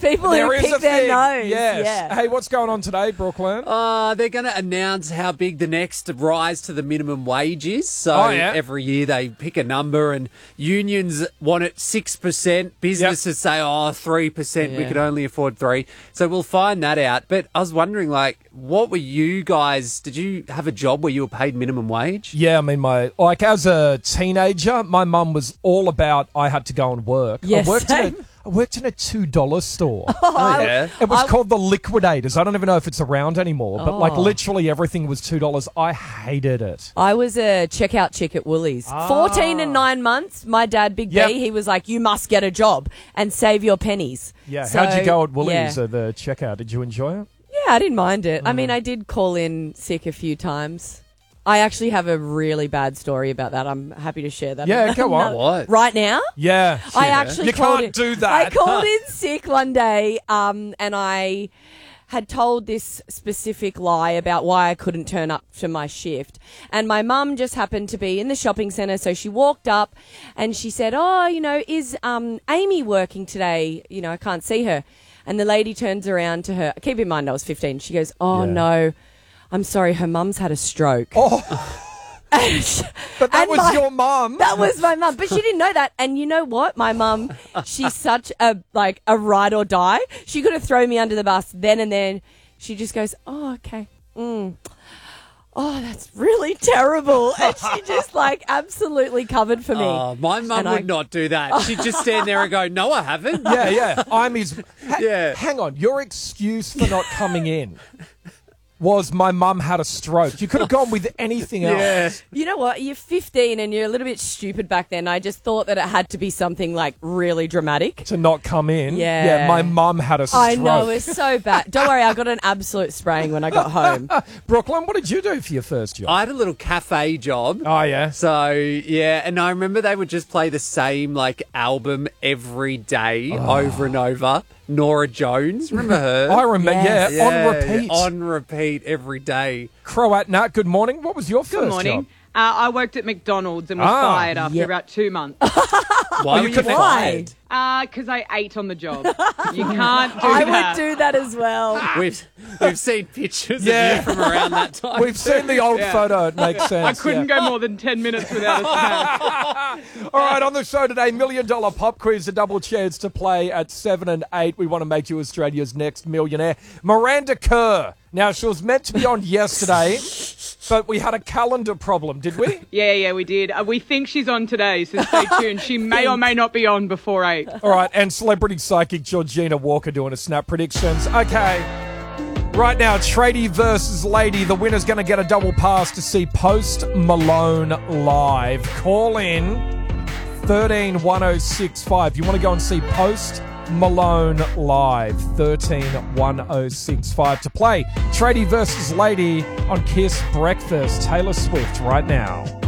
people There who is pick a their thing. nose. Yes. Yeah. Hey, what's going on today, Brooklyn? They're going to announce how big the next rise to the minimum wage is. So every year they pick a number and unions want it 6%. Businesses say, 3%. We could only afford 3%. So we'll find that out. But I was wondering, what were you guys, did you have a job where you were paid minimum wage? Yeah, I mean, as a teenager, my mum was all about I had to go and work. Yes, I worked in a $2 store. Oh, yeah. It was called the Liquidators. I don't even know if it's around anymore, but literally everything was $2. I hated it. I was a checkout chick at Woolies. 14 and 9 months. My dad, Big B, he was like, you must get a job and save your pennies. Yeah. So, how'd you go at Woolies at the checkout? Did you enjoy it? Yeah, I didn't mind it. I mean, I did call in sick a few times. I actually have a really bad story about that. I'm happy to share that. Yeah, go on. What? Right now? Yeah. I actually You called can't do that. I called in sick one day, and I had told this specific lie about why I couldn't turn up to my shift. And my mum just happened to be in the shopping centre, so she walked up and she said, is Amy working today? I can't see her. And the lady turns around to her. Keep in mind, I was 15. She goes, no, I'm sorry, her mum's had a stroke. Oh. But that was your mum. That was my mum. But she didn't know that. And you know what? My mum, she's such a ride or die. She could have thrown me under the bus then and then. She just goes, oh, okay. Oh, that's really terrible. And she just absolutely covered for me. Oh, my mum would not do that. She'd just stand there and go, no, I haven't. Yeah. I'm his... Hang on. Your excuse for not coming in was my mum had a stroke. You could have gone with anything else. You know what? You're 15 and you're a little bit stupid back then. I just thought that it had to be something really dramatic. To not come in. Yeah. Yeah, my mum had a stroke. I know, it's so bad. Don't worry, I got an absolute spraying when I got home. Brooklyn, what did you do for your first job? I had a little cafe job. Oh, yeah? So, and I remember they would just play the same, album every day over and over. Nora Jones, remember her? I remember, Yes. on repeat. On repeat every day. Croat Nat, good morning. What was your first Good morning. job? I worked at McDonald's and was fired after about 2 months. Why were you fired? Because I ate on the job. You can't do I that. would do that as well. We've seen pictures of you from around that time. We've seen the old photo. It makes sense. I couldn't go more than 10 minutes without a snack. All right, on the show today, $1 Million Pop Quiz, a double chance to play at 7 and 8. We want to make you Australia's next millionaire. Miranda Kerr. Now, she was meant to be on yesterday, but we had a calendar problem, did we? Yeah, we did. We think she's on today, so stay tuned. She may or may not be on before 8. All right, and celebrity psychic Georgina Walker doing a snap predictions. Okay, right now, Tradie versus Lady. The winner's going to get a double pass to see Post Malone live. Call in 131065. You want to go and see Post Malone live, 131065 to play Tradie versus Lady on Kiss Breakfast. Taylor Swift right now.